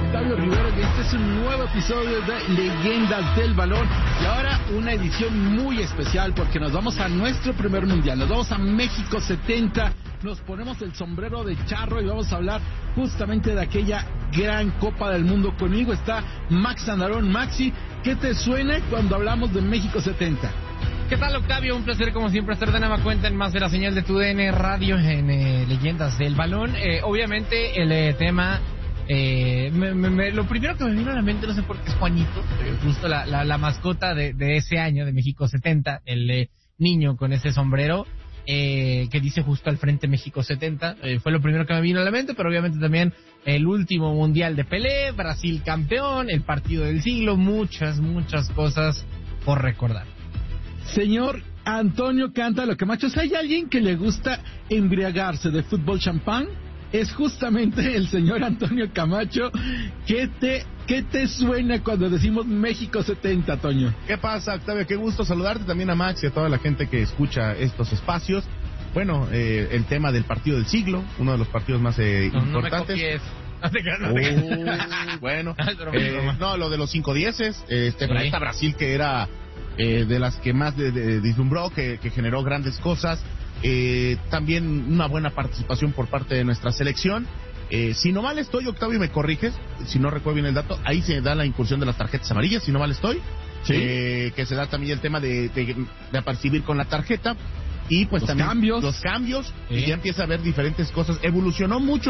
Octavio Rivera y este es un nuevo episodio de Leyendas del Balón y ahora una edición muy especial porque nos vamos a nuestro primer mundial, nos vamos a México 70, nos ponemos el sombrero de charro y vamos a hablar justamente de aquella gran Copa del Mundo. Conmigo está Max Andarón. Maxi, ¿qué te suena cuando hablamos de México 70? ¿Qué tal, Octavio? Un placer como siempre estar de nueva cuenta en más de la señal de TUDN Radio en Leyendas del Balón. Obviamente el tema, lo primero que me vino a la mente, no sé por qué, es Juanito, justo la mascota de ese año de México 70, el niño con ese sombrero que dice justo al frente México 70, fue lo primero que me vino a la mente, pero obviamente también el último mundial de Pelé, Brasil campeón, el partido del siglo, muchas cosas por recordar. Señor Antonio Cántaro Camacho, si hay alguien que le gusta embriagarse de fútbol champán, es justamente el señor Antonio Camacho. ¿Qué te suena cuando decimos México 70, Toño? ¿Qué pasa, Octavio? Qué gusto saludarte, también a Max y a toda la gente que escucha estos espacios. Bueno, el tema del partido del siglo, uno de los partidos más importantes. Bueno, no, lo de los 5-10, esta Brasil que era de las que más deslumbró, que generó grandes cosas, también una buena participación por parte de nuestra selección. Si no mal estoy, Octavio, me corriges, si no recuerdo bien el dato, ahí se da la incursión de las tarjetas amarillas, si no mal estoy, ¿sí? Que se da también el tema de apercibir con la tarjeta, y pues los también cambios. los cambios, ¿sí? Y ya empieza a haber diferentes cosas, evolucionó mucho